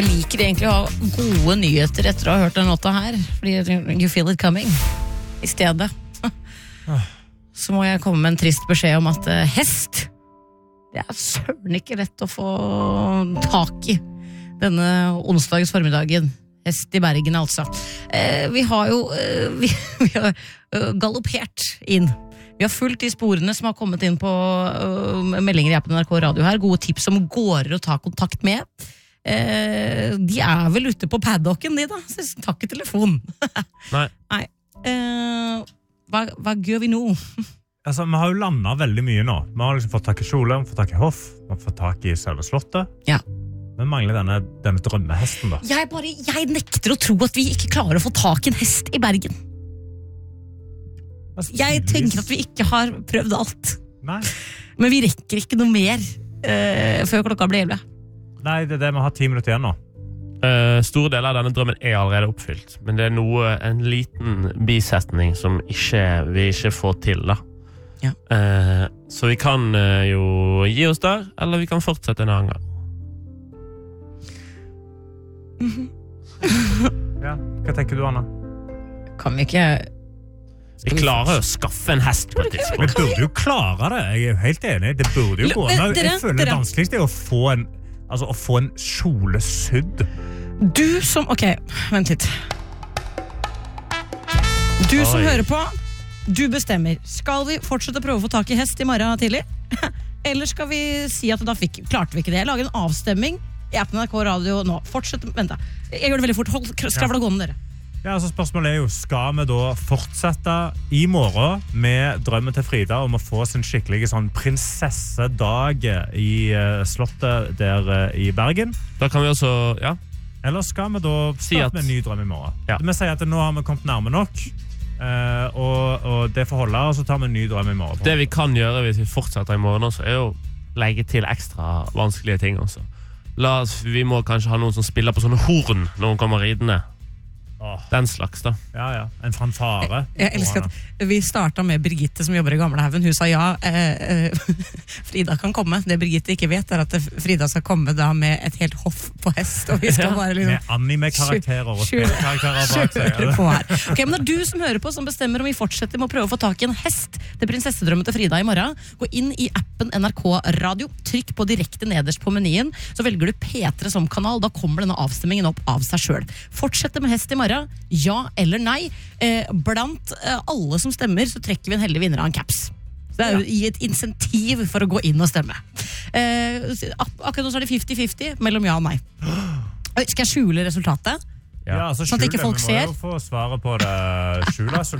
Jeg liker egentlig å ha gode nyheter etter å ha hørt den låta her, fordi you feel it coming. I stedet så må jeg komme med en trist beskjed om at hest, det søren ikke lett å få tak i denne onsdags formiddagen. Hest i Bergen altså. Vi har jo vi har galoppert inn. Vi har fulgt de sporene som har kommet inn på meldinger i appen NRK Radio her. Gode tips om gårder å ta kontakt med. De vel ute på paddocken, de da. Så takk i telefon. Nei. Hva gjør vi nå? Altså, vi har jo landet veldig mye nå. Vi har liksom fått tak i kjole, vi har fått tak i hoff, vi har fått tak i selve slottet. Ja. Vi mangler denne drømmehesten da. Jeg nekter å tro at vi ikke klarer å få tak i en hest i Bergen. Jeg tenker at vi ikke har prøvd alt. Nei. Men vi rekker ikke noe mer før klokka blir 11. Nei, det vi har 10 minutter igjen nå. Store deler av denne drømmen allerede oppfylt, men det en liten bisetning som vi ikke får til da. Ja. Så vi kan jo gi oss der, eller vi kan fortsette en annen gang. Ja, hva tenker du, Anna? Kan vi ikke... Vi klarer å skaffe en hest på et tidspunkt. Vi burde jo klare det, jeg jo helt enig. Det burde jo gå. Men jeg føler det vanskeligste å få en kjole sydd. Du som... Ok, vent litt. Du som hører på, du bestemmer. Skal vi fortsette å prøve å få tak i hest i morgen tidlig? Eller skal vi si at da klarte vi ikke det? Jeg lager en avstemming i appen NRK Radio nå. Fortsett, vent da. Jeg gjør det veldig fort. Hold skravla gående dere. Ja, altså spørsmålet jo, skal vi da fortsette i morgen med drømmen til Frida om å få sin skikkelige sånn prinsessedag i slottet der i Bergen? Da kan vi også, ja. Eller skal vi da starte med en ny drøm i morgen? Ja. Vi sier at nå har vi kommet nærme nok, og det får holde, og så tar vi en ny drøm i morgen. Det vi kan gjøre hvis vi fortsetter i morgen også, jo legge til ekstra vanskelige ting også. Vi må kanskje ha noen som spiller på sånne horn når hun kommer ridende. Den slags da. Ja, en fanfare. Jeg elsker at vi startet med Birgitte som jobber i Gamlehaugen. Hun sa ja, Frida kan komme. Det Birgitte ikke vet at Frida skal komme da med et helt hoff på hest, og vi skal bare liksom... Med anime-karakterer og spillkarakterer bak seg. På her. Ok, men det du som hører på som bestemmer om vi fortsetter med å prøve å få tak i en hest til prinsessedrømmen til Frida i morgen. Gå inn i appen NRK Radio, trykk på direkte nederst på menyen, så velger du P3 som kanal, da kommer denne avstemmingen opp av seg selv. Fortsette med hest i morgen. Ja eller nei. Blant alle som stemmer så trekker vi en heldig vinner av en caps. Så det jo i et insentiv for å gå inn og stemme. Akkurat nå så det 50-50 mellom ja og nei. Skal jeg skjule resultatet? Ja, altså sånn at ikke folk ser. Vi må jo få svaret på det skjule